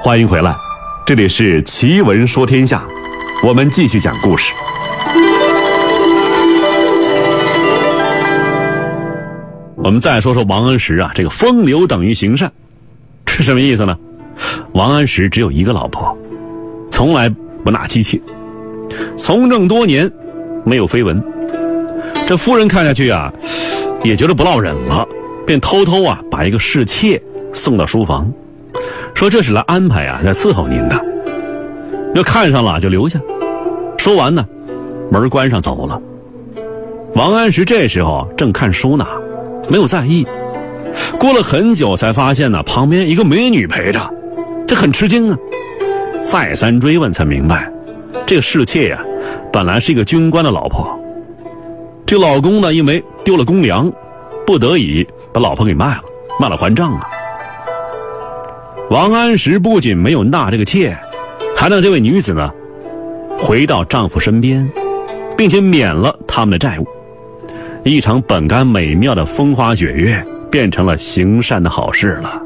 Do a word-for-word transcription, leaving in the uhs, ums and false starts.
欢迎回来，这里是奇闻说天下，我们继续讲故事。我们再说说王安石啊，这个风流等于行善，是什么意思呢？王安石只有一个老婆，从来不纳妻妾，从政多年没有绯闻。这夫人看下去啊，也觉得不落忍了，便偷偷啊把一个侍妾送到书房，说这是来安排啊来伺候您的，要看上了就留下。说完呢，门关上走了。王安石这时候正看书呢，没有在意。过了很久才发现呢，旁边一个美女陪着，这很吃惊啊。再三追问才明白，这个侍妾呀、啊，本来是一个军官的老婆。这老公呢，因为丢了公粮，不得已把老婆给卖了，卖了还账啊。王安石不仅没有纳这个妾，还让这位女子呢回到丈夫身边，并且免了他们的债务。一场本该美妙的风花雪月，变成了行善的好事了。